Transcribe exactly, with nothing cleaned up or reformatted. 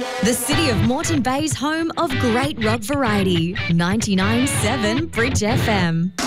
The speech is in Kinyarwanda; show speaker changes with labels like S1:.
S1: The city of Moreton Bay's home of great rock variety. ninety-nine point seven Bridge F M.